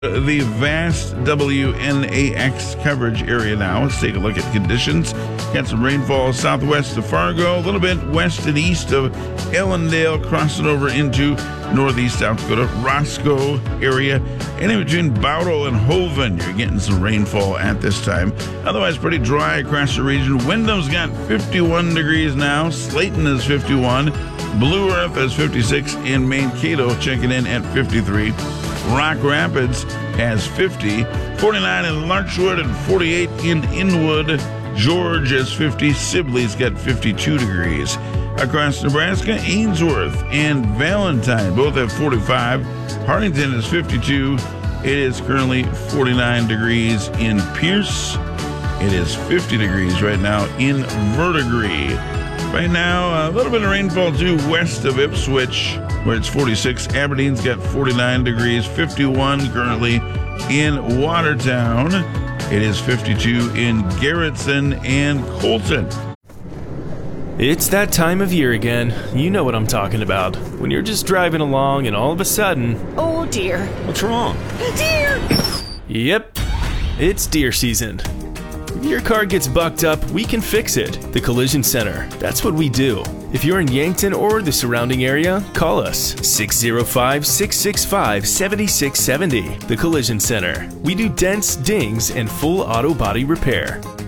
The vast WNAX coverage area now. Let's take a look at conditions. Got some rainfall southwest of Fargo, a little bit west and east of Ellendale, crossing over into northeast South Dakota, Roscoe area, and in between Bowdle and Hoven, you're getting some rainfall at this time. Otherwise, pretty dry across the region. Wyndham's got 51 degrees now. Slayton is 51. Blue Earth is 56. And Mankato checking in at 53. Rock Rapids has 50, 49 in Larchwood, and 48 in Inwood. George has 50. Sibley's got 52 degrees. Across Nebraska, Ainsworth and Valentine both have 45. Hartington is 52. It is currently 49 degrees in Pierce. It is 50 degrees right now in Verdigris. Right now, a little bit of rainfall too west of Ipswich, where it's 46. Aberdeen's got 49 degrees, 51 currently in Watertown. It is 52 in Garrettson and Colton. It's that time of year again. You know what I'm talking about. When you're just driving along and all of a sudden... Oh dear. What's wrong? Deer! Yep, it's deer season. If your car gets bucked up, we can fix it. The Collision Center. That's what we do. If you're in Yankton or the surrounding area, call us. 605-665-7670. The Collision Center. We do dents, dings, and full auto body repair.